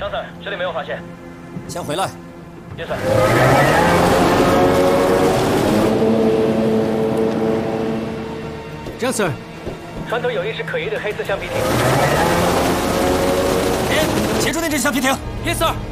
张 Sir， 这里没有发现。 先回来。 Yes sir。 张 Sir， 船头有一只可疑的黑色橡皮艇。 协助那只橡皮艇。 Yes sir。